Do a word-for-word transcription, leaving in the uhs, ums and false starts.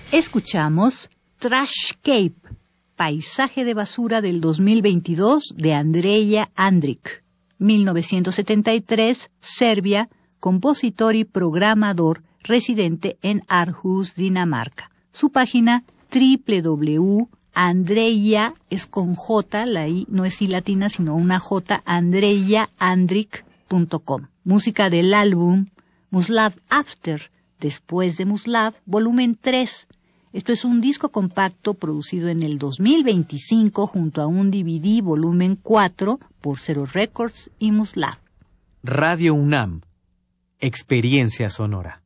Escuchamos Trashcape, Paisaje de basura del dos mil veintidós de Andreja Andrić, mil novecientos setenta y tres, Serbia, compositor y programador residente en Aarhus, Dinamarca. Su página doble u doble u doble u punto andreja, es con J, la I no es I latina sino una J, andreja andrić punto com. Música del álbum Muslav After, después de Muslav, volumen tres. Esto es un disco compacto producido en el dos mil veinticinco junto a un D V D volumen cuatro por Zero Records y Muslav. Radio UNAM. Experiencia sonora.